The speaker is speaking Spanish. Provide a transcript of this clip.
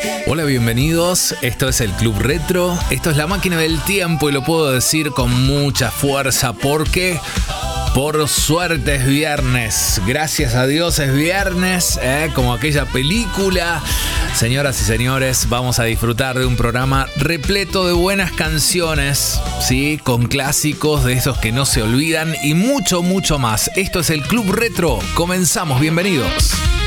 Hola, bienvenidos. Esto es el Club Retro. Esto es la máquina del tiempo y lo puedo decir con mucha fuerza porque por suerte es viernes. Gracias a Dios es viernes, como aquella película. Señoras y señores, vamos a disfrutar de un programa repleto de buenas canciones, ¿sí? Con clásicos de esos que no se olvidan y mucho, mucho más. Esto es el Club Retro. Comenzamos, bienvenidos.